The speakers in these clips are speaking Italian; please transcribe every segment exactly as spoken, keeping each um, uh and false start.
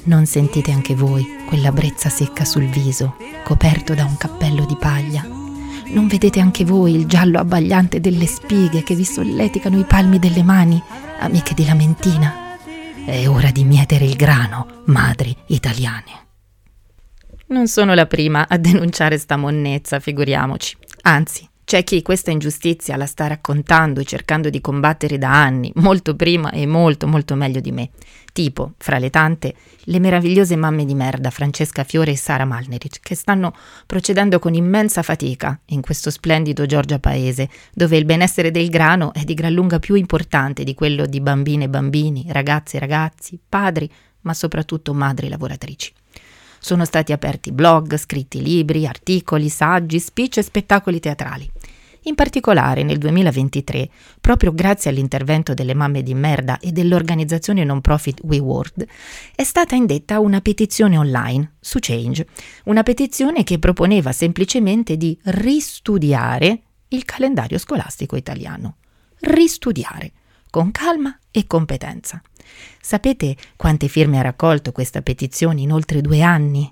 Non sentite anche voi quella brezza secca sul viso, coperto da un cappello di paglia? Non vedete anche voi il giallo abbagliante delle spighe che vi solleticano i palmi delle mani, amiche di Lamentina? È ora di mietere il grano, madri italiane. Non sono la prima a denunciare sta monnezza, figuriamoci. Anzi, c'è chi questa ingiustizia la sta raccontando e cercando di combattere da anni, molto prima e molto molto meglio di me. Tipo, fra le tante, le meravigliose mamme di merda Francesca Fiore e Sara Malneric, che stanno procedendo con immensa fatica in questo splendido Giorgia Paese, dove il benessere del grano è di gran lunga più importante di quello di bambine e bambini, ragazze e ragazzi, padri, ma soprattutto madri lavoratrici. Sono stati aperti blog, scritti libri, articoli, saggi, speech e spettacoli teatrali. In particolare nel duemilaventitré, proprio grazie all'intervento delle mamme di merda e dell'organizzazione non profit WeWorld, è stata indetta una petizione online su Change, una petizione che proponeva semplicemente di ristudiare il calendario scolastico italiano. Ristudiare, con calma e competenza. Sapete quante firme ha raccolto questa petizione in oltre due anni?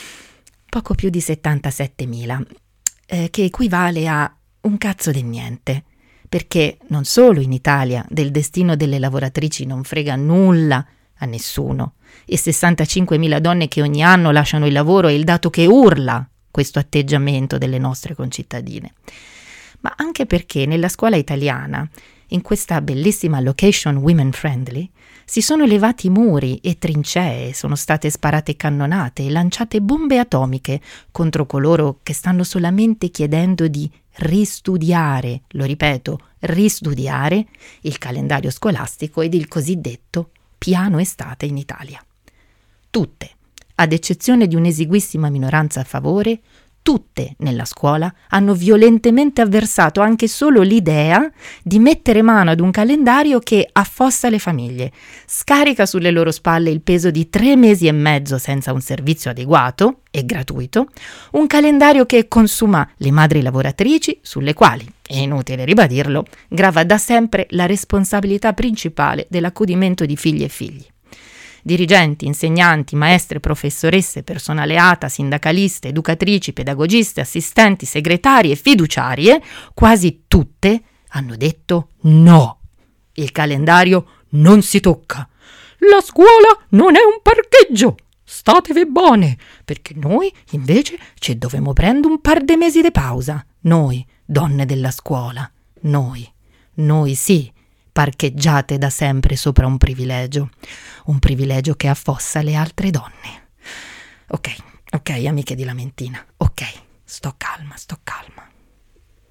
Poco più di settantasettemila, eh, che equivale a un cazzo del niente, perché non solo in Italia del destino delle lavoratrici non frega nulla a nessuno, e sessantacinquemila donne che ogni anno lasciano il lavoro è il dato che urla questo atteggiamento delle nostre concittadine, ma anche perché nella scuola italiana, in questa bellissima location women friendly, si sono elevati muri e trincee, sono state sparate cannonate e lanciate bombe atomiche contro coloro che stanno solamente chiedendo di ristudiare, lo ripeto, ristudiare il calendario scolastico ed il cosiddetto piano estate in Italia. Tutte, ad eccezione di un'esiguissima minoranza a favore, tutte nella scuola hanno violentemente avversato anche solo l'idea di mettere mano ad un calendario che affossa le famiglie, scarica sulle loro spalle il peso di tre mesi e mezzo senza un servizio adeguato e gratuito, un calendario che consuma le madri lavoratrici sulle quali, è inutile ribadirlo, grava da sempre la responsabilità principale dell'accudimento di figli e figli. Dirigenti, insegnanti, maestre, professoresse, personale A T A, sindacaliste, educatrici, pedagogiste, assistenti, segretarie e fiduciarie, quasi tutte hanno detto no. Il calendario non si tocca. La scuola non è un parcheggio. Statevi buone, perché noi invece ci dovemo prendere un par di mesi di pausa. Noi, donne della scuola. Noi, noi sì. Parcheggiate da sempre sopra un privilegio, un privilegio che affossa le altre donne. Ok, ok, amiche di Lamentina, ok.